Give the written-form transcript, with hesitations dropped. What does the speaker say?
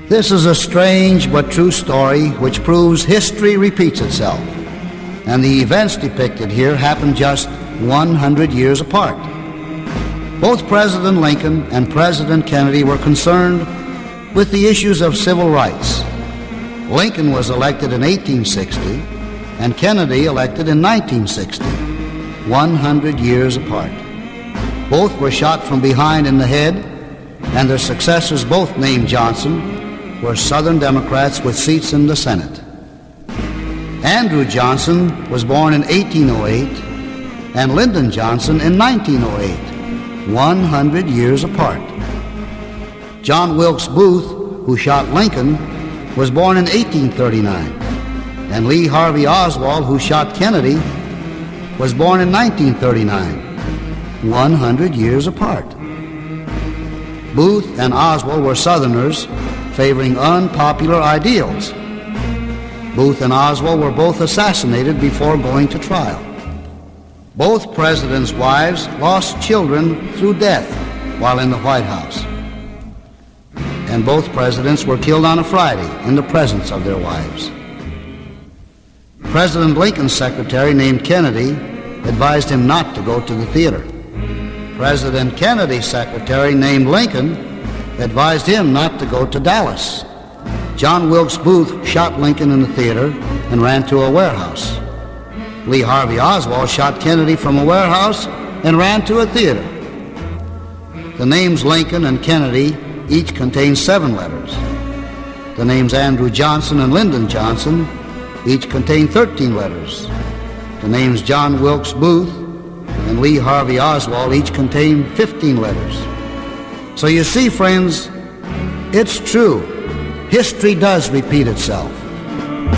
This is a strange but true story which proves history repeats itself, and the events depicted here happened just 100 years apart. Both President Lincoln and President Kennedy were concerned with the issues of civil rights. Lincoln was elected in 1860 and Kennedy elected in 1960, 100 years apart. Both were shot from behind in the head, and their successors, both named Johnson, were Southern Democrats with seats in the Senate. Andrew Johnson was born in 1808 and Lyndon Johnson in 1908, 100 years apart. John Wilkes Booth, who shot Lincoln, was born in 1839, and Lee Harvey Oswald, who shot Kennedy, was born in 1939, 100 years apart. Booth and Oswald were Southerners favoring unpopular ideals. Booth and Oswald were both assassinated before going to trial. Both presidents' wives lost children through death while in the White House. And both presidents were killed on a Friday in the presence of their wives. President Lincoln's secretary, named Kennedy, advised him not to go to the theater. President Kennedy's secretary, named Lincoln, advised him not to go to Dallas. John Wilkes Booth shot Lincoln in the theater and ran to a warehouse. Lee Harvey Oswald shot Kennedy from a warehouse and ran to a theater. The names Lincoln and Kennedy each contain 7 letters. The names Andrew Johnson and Lyndon Johnson each contain 13 letters. The names John Wilkes Booth and Lee Harvey Oswald each contain 15 letters. So you see, friends, it's true. History does repeat itself.